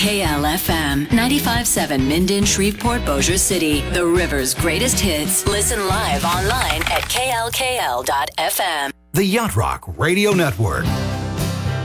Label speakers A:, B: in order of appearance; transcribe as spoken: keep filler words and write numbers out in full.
A: K L F M, ninety-five point seven Minden, Shreveport, Bossier City. The river's greatest hits. Listen live online at K L K L dot F M.
B: The Yacht Rock Radio Network.